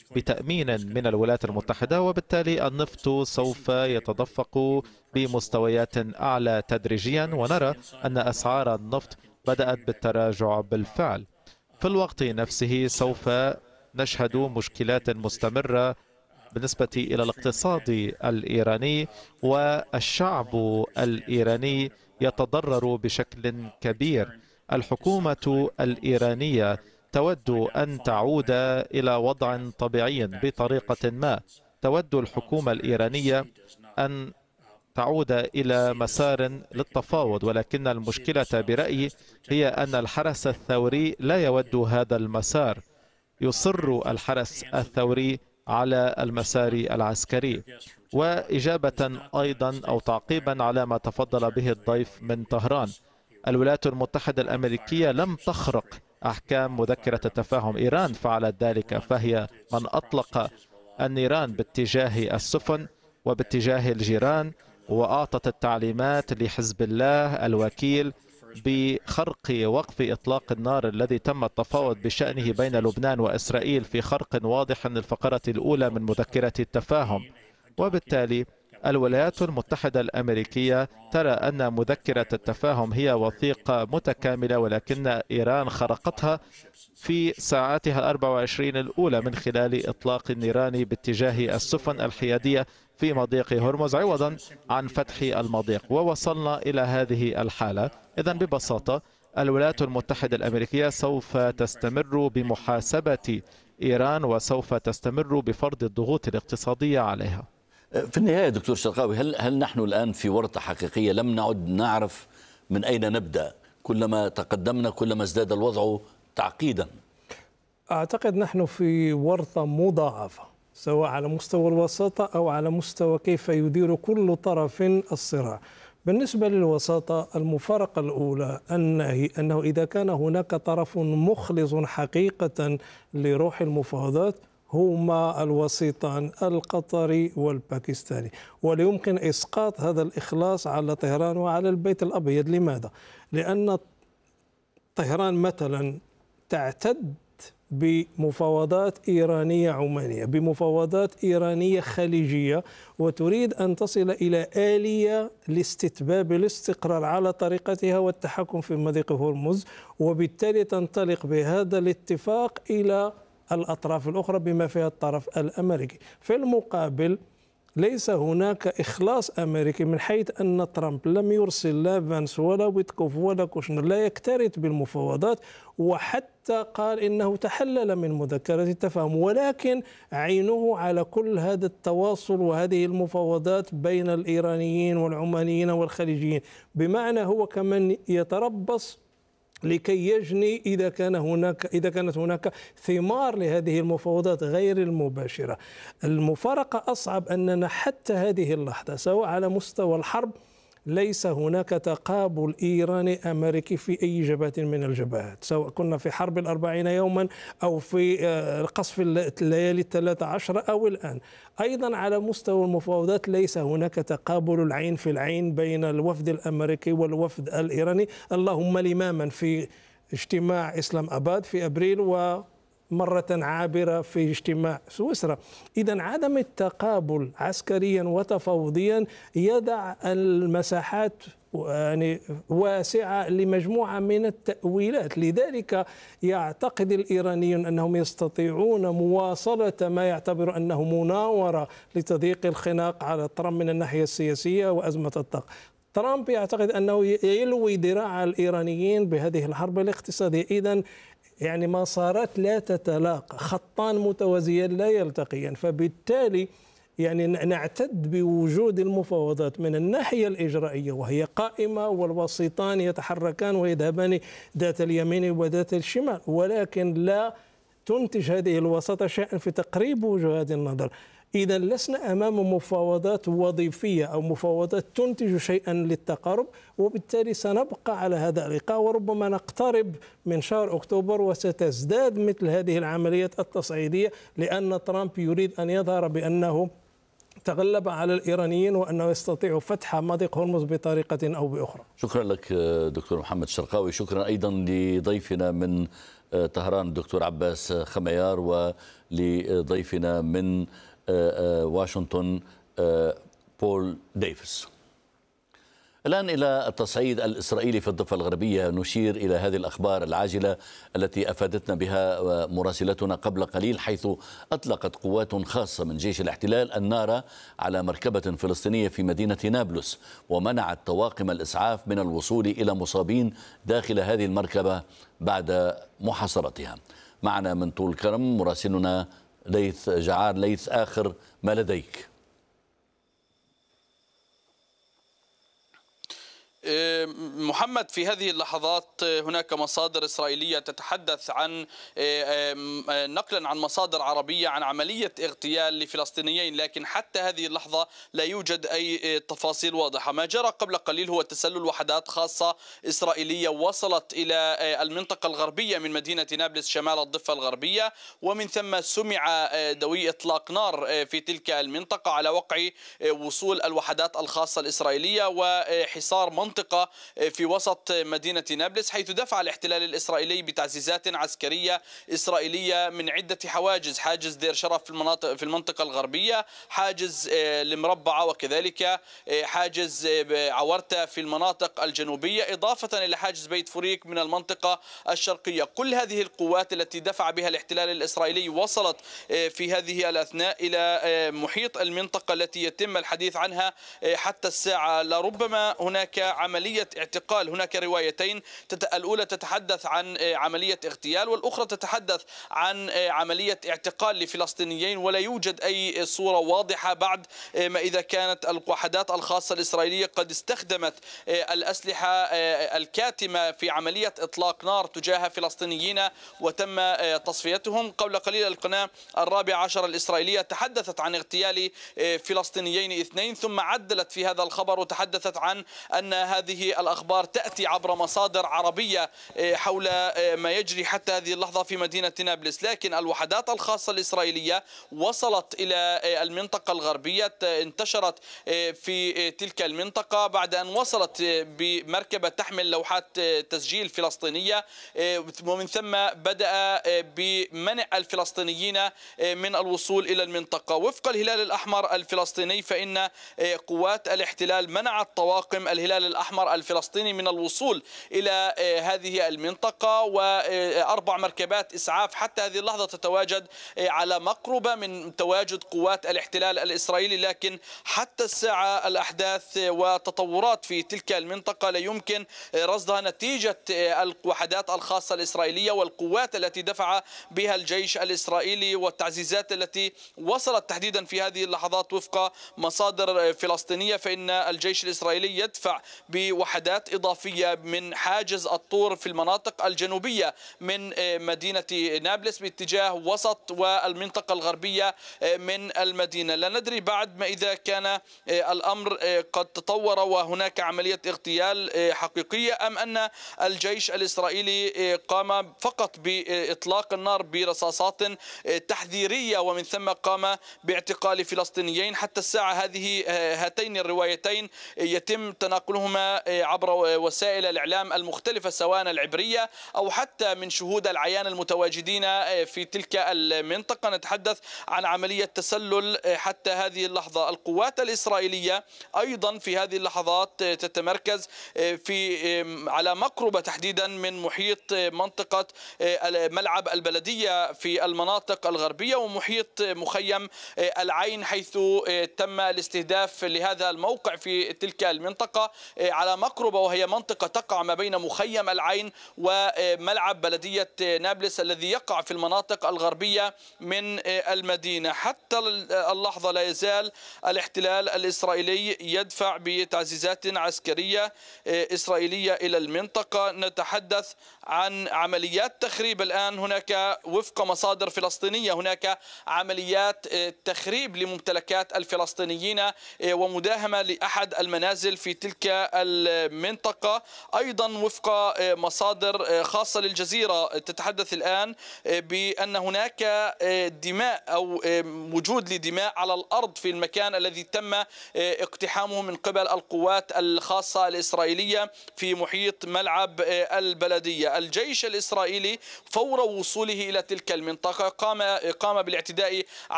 بتأمين من الولايات المتحدة، وبالتالي النفط سوف يتدفق بمستويات أعلى تدريجيا، ونرى أن أسعار النفط بدأت بالتراجع بالفعل. في الوقت نفسه سوف نشهد مشكلات مستمرة بالنسبة إلى الاقتصاد الإيراني، والشعب الإيراني يتضرر بشكل كبير. الحكومة الإيرانية تود أن تعود إلى وضع طبيعي بطريقة ما. تود الحكومة الإيرانية أن تعود إلى مسار للتفاوض، ولكن المشكلة برأيي هي أن الحرس الثوري لا يود هذا المسار. يصر الحرس الثوري على المسار العسكري. وإجابة أيضا أو تعقيبا على ما تفضل به الضيف من طهران، الولايات المتحدة الأمريكية لم تخرق أحكام مذكرة التفاهم، إيران فعلت ذلك، فهي من أطلق النيران باتجاه السفن وباتجاه الجيران، وأعطت التعليمات لحزب الله الوكيل بخرق وقف إطلاق النار الذي تم التفاوض بشأنه بين لبنان وإسرائيل في خرق واضح للفقرة الأولى من مذكرة التفاهم. وبالتالي الولايات المتحدة الأمريكية ترى أن مذكرة التفاهم هي وثيقة متكاملة، ولكن إيران خرقتها في ساعاتها 24 الأولى من خلال إطلاق النيران باتجاه السفن الحيادية في مضيق هرمز عوضا عن فتح المضيق، ووصلنا إلى هذه الحالة. إذن ببساطة الولايات المتحدة الأمريكية سوف تستمر بمحاسبة إيران، وسوف تستمر بفرض الضغوط الاقتصادية عليها. في النهاية دكتور شرقاوي، هل نحن الآن في ورطة حقيقية لم نعد نعرف من أين نبدأ؟ كلما تقدمنا كلما ازداد الوضع تعقيدا. أعتقد نحن في ورطة مضاعفة، سواء على مستوى الوساطة أو على مستوى كيف يدير كل طرف الصراع. بالنسبة للوساطة، المفارقة الأولى أنه إذا كان هناك طرف مخلص حقيقة لروح المفاوضات هما الوسيطان القطري والباكستاني، ولا يمكن إسقاط هذا الإخلاص على طهران وعلى البيت الأبيض. لماذا؟ لأن طهران مثلا تعتد بمفاوضات إيرانية عمانية، بمفاوضات إيرانية خليجية، وتريد أن تصل إلى آلية لاستتباب الاستقرار على طريقتها والتحكم في مضيق هرمز، وبالتالي تنطلق بهذا الاتفاق إلى الأطراف الأخرى بما فيها الطرف الأمريكي. في المقابل ليس هناك إخلاص أمريكي، من حيث أن ترامب لم يرسل لا فانس ولا ويتكوف ولا كوشنر لا يكترث بالمفاوضات، وحتى قال إنه تحلل من مذكرة التفاهم، ولكن عينه على كل هذا التواصل وهذه المفاوضات بين الإيرانيين والعمانيين والخليجيين، بمعنى هو كمن يتربص لكي يجني إذا كانت هناك ثمار لهذه المفاوضات غير المباشرة. المفارقة أصعب أننا حتى هذه اللحظة سواء على مستوى الحرب ليس هناك تقابل إيراني أمريكي في أي جبهة من الجبهات، سواء كنا في حرب 40 يوما أو في قصف الليالي 13 أو الآن. أيضا على مستوى المفاوضات ليس هناك تقابل العين في العين بين الوفد الأمريكي والوفد الإيراني، اللهم لماما في اجتماع إسلام أباد في أبريل ومرة عابرة في اجتماع سويسرا. إذن عدم التقابل عسكريا وتفاوضيا يدع المساحات يعني واسعة لمجموعة من التأويلات. لذلك يعتقد الإيرانيون أنهم يستطيعون مواصلة ما يعتبر أنه مناورة لتضييق الخناق على ترامب من الناحية السياسية وأزمة الطاقة. ترامب يعتقد أنه يلوي ذراع الإيرانيين بهذه الحرب الاقتصادية. إذن يعني مسارات لا تتلاقى، خطان متوازيان لا يلتقيان، فبالتالي يعني نعتد بوجود المفاوضات من الناحية الإجرائية وهي قائمة، والوسيطان يتحركان ويذهبان ذات اليمين وذات الشمال، ولكن لا تنتج هذه الوساطة شيئا في تقريب وجهات النظر. إذا لسنا أمام مفاوضات وظيفية أو مفاوضات تنتج شيئا للتقارب، وبالتالي سنبقى على هذا الإيقاع، وربما نقترب من شهر أكتوبر وستزداد مثل هذه العمليات التصعيدية، لأن ترامب يريد أن يظهر بأنه تغلب على الإيرانيين وأنه يستطيع فتح مضيق هرمز بطريقة أو بأخرى. شكرا لك دكتور محمد شرقاوي، شكرا أيضا لضيفنا من طهران الدكتور عباس خميار، ولضيفنا من واشنطن بول ديفيس. الآن إلى التصعيد الإسرائيلي في الضفة الغربية. نشير إلى هذه الأخبار العاجلة التي أفادتنا بها مراسلتنا قبل قليل، حيث أطلقت قوات خاصة من جيش الاحتلال النار على مركبة فلسطينية في مدينة نابلس، ومنعت طواقم الإسعاف من الوصول إلى مصابين داخل هذه المركبة بعد محاصرتها. معنا من طول كرم مراسلنا ليث جعار. ليث، آخر ما لديك؟ محمد، في هذه اللحظات هناك مصادر إسرائيلية تتحدث عن نقلا عن مصادر عربية عن عملية اغتيال لفلسطينيين، لكن حتى هذه اللحظة لا يوجد أي تفاصيل واضحة. ما جرى قبل قليل هو تسلل وحدات خاصة إسرائيلية وصلت إلى المنطقة الغربية من مدينة نابلس شمال الضفة الغربية، ومن ثم سمع دوي إطلاق نار في تلك المنطقة على وقع وصول الوحدات الخاصة الإسرائيلية وحصار منطقة في وسط مدينة نابلس، حيث دفع الاحتلال الإسرائيلي بتعزيزات عسكرية إسرائيلية من عدة حواجز: حاجز دير شرف في المنطقة الغربية، حاجز المربعة، وكذلك حاجز عورتة في المناطق الجنوبية، إضافة إلى حاجز بيت فوريك من المنطقة الشرقية. كل هذه القوات التي دفع بها الاحتلال الإسرائيلي وصلت في هذه الأثناء إلى محيط المنطقة التي يتم الحديث عنها حتى الساعة. لربما هناك عملية اعتقال. هناك روايتين، الأولى تتحدث عن عملية اغتيال، والأخرى تتحدث عن عملية اعتقال لفلسطينيين، ولا يوجد أي صورة واضحة بعد ما إذا كانت الوحدات الخاصة الإسرائيلية قد استخدمت الأسلحة الكاتمة في عملية إطلاق نار تجاه فلسطينيين وتم تصفيتهم. قبل قليل القناة 14 الإسرائيلية تحدثت عن اغتيال فلسطينيين 2، ثم عدلت في هذا الخبر وتحدثت عن أن هذه الأخبار تأتي عبر مصادر عربية حول ما يجري حتى هذه اللحظة في مدينة نابلس. لكن الوحدات الخاصة الإسرائيلية وصلت إلى المنطقة الغربية، انتشرت في تلك المنطقة بعد أن وصلت بمركبة تحمل لوحات تسجيل فلسطينية، ومن ثم بدأ بمنع الفلسطينيين من الوصول إلى المنطقة. وفق الهلال الأحمر الفلسطيني، فإن قوات الاحتلال منعت طواقم الهلال الأحمر الفلسطيني من الوصول إلى هذه المنطقة، و4 مركبات إسعاف حتى هذه اللحظة تتواجد على مقربة من تواجد قوات الاحتلال الإسرائيلي. لكن حتى الساعة الأحداث وتطورات في تلك المنطقة لا يمكن رصدها نتيجة الوحدات الخاصة الإسرائيلية والقوات التي دفع بها الجيش الإسرائيلي والتعزيزات التي وصلت تحديدا في هذه اللحظات. وفق مصادر فلسطينية، فإن الجيش الإسرائيلي يدفع بوحدات إضافية من حاجز الطور في المناطق الجنوبية من مدينة نابلس باتجاه وسط والمنطقة الغربية من المدينة. لا ندري بعد ما إذا كان الأمر قد تطور وهناك عملية اغتيال حقيقية، أم أن الجيش الإسرائيلي قام فقط بإطلاق النار برصاصات تحذيرية ومن ثم قام باعتقال فلسطينيين. حتى الساعة هاتين الروايتين يتم تناقلهما عبر وسائل الإعلام المختلفة، سواء العبرية أو حتى من شهود العيان المتواجدين في تلك المنطقة. نتحدث عن عملية تسلل حتى هذه اللحظة. القوات الإسرائيلية أيضا في هذه اللحظات تتمركز على مقربة تحديدا من محيط منطقة ملعب البلدية في المناطق الغربية ومحيط مخيم العين، حيث تم الاستهداف لهذا الموقع في تلك المنطقة على مقربة، وهي منطقة تقع ما بين مخيم العين وملعب بلدية نابلس الذي يقع في المناطق الغربية من المدينة. حتى اللحظة لا يزال الاحتلال الإسرائيلي يدفع بتعزيزات عسكرية إسرائيلية إلى المنطقة. نتحدث عن عمليات تخريب الآن. هناك وفق مصادر فلسطينية هناك عمليات تخريب لممتلكات الفلسطينيين ومداهمة لأحد المنازل في تلك المنطقة. أيضا وفق مصادر خاصة للجزيرة تتحدث الآن بأن هناك دماء أو وجود لدماء على الأرض في المكان الذي تم اقتحامه من قبل القوات الخاصة الإسرائيلية في محيط ملعب البلدية. الجيش الإسرائيلي فور وصوله إلى تلك المنطقة قام بالاعتداء